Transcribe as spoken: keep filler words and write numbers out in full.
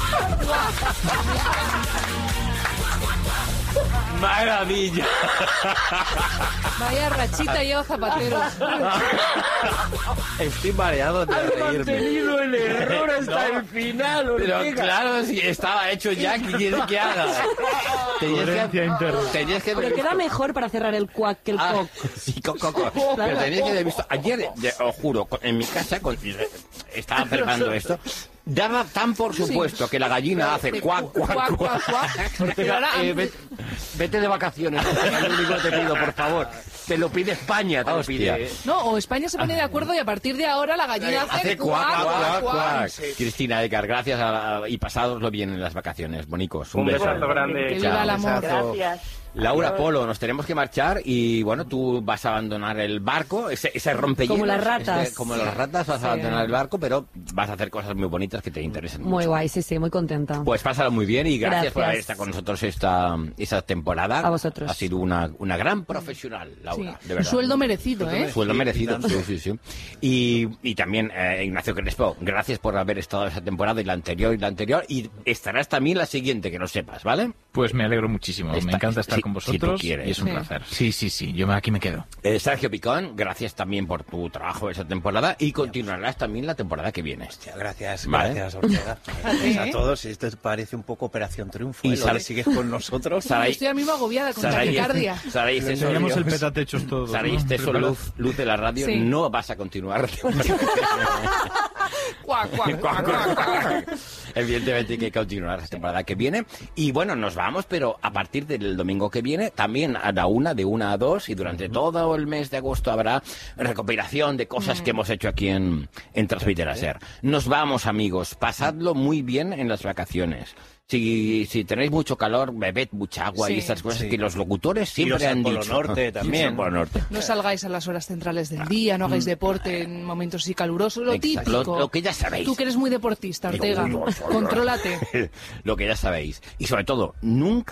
¡Maravilla! Vaya rachita lleva zapateros. Estoy mareado de Has reírme. mantenido el error hasta No, el final, Pero Ortega. claro, si estaba hecho ya, ¿qué quieres que haga? Tenías Coherencia interna. tenías que Pero queda mejor para cerrar el cuac que el Ah, coc. sí, co- co- co. Pero tenías que haber visto. Ayer, de- os juro, con- en mi casa con- estaba preparando esto. Daba tan por supuesto que la gallina hace cuac, cuac, Cuac, cuac. cuac, cuac. Pero Ortega, ahora eh, antes- vete, vete de vacaciones. Es lo único que te pido, por favor. Te lo pide España, te lo Hostia. pide. No, o España se pone de acuerdo y a partir de ahora la gallina hace, Hace cuac, cuac, cuac, cuac. cuac. Cristina, Edgar, gracias a- y pasádoslo bien en las vacaciones, bonicos. Un, Un beso. besazo grande. Que Chao. viva el amor. Gracias. Laura Polo, nos tenemos que marchar y bueno, tú vas a abandonar el barco, ese, ese rompehielos. Como las ratas. ese- como las ratas vas a Sí. abandonar el barco, pero vas a hacer cosas muy bonitas que te interesen Muy mucho. guay, sí, sí, muy contenta. Pues pásalo muy bien y gracias, por Gracias. haber estado con nosotros esta, esta temporada. A vosotros. Ha sido una, una gran profesional, Laura, Sí. de Un verdad. sueldo merecido, ¿eh? Sueldo merecido, sí, sí, sí. Y, y también, eh, Ignacio Crespo, gracias por haber estado esa temporada y la anterior y la anterior. Y estarás también la siguiente, que lo sepas, ¿vale? Pues me alegro muchísimo. Está- me encanta estar si- con si tú vosotros quieres. y es un Sí. placer. Sí, sí, sí. Yo me- aquí me quedo. Eh, Sergio Picón, gracias también por tu trabajo esa temporada y continuarás también la temporada que viene. Gracias, Vale. gracias, Ortega. Gracias a ¿Eh? todos. Esto parece un poco Operación Triunfo. Y ¿eh? Lo Sara- que sigues con nosotros. Saray- Estoy ahora mismo agobiada con Saray- taquicardia. Saray, este sol- Teníamos el petatechos todos. Saray, ¿no? este sol Preparado. luz, luz de la radio, Sí. no vas a continuar. Cuac, cuac, cuac, cuac, cuac. Evidentemente hay que continuar la temporada que viene. Y bueno, nos vamos, pero a partir del domingo que viene, también a la una, de una a dos, y durante todo el mes de agosto habrá recopilación de cosas que hemos hecho aquí en, en Transmitter a Ser. Nos vamos, amigos. Pasadlo muy bien en las vacaciones. Si, si tenéis mucho calor, bebed mucha agua y Sí. estas cosas Sí. que los locutores siempre Iros al han Polo dicho. Norte también. Iros al Polo Norte. No salgáis a las horas centrales del día, no hagáis deporte en momentos así calurosos, lo Exacto. típico. Lo- lo que ya sabéis. Tú que eres muy deportista, Ortega, Uy, uy, uy, uy. contrólate. Lo que ya sabéis. Y sobre todo, nunca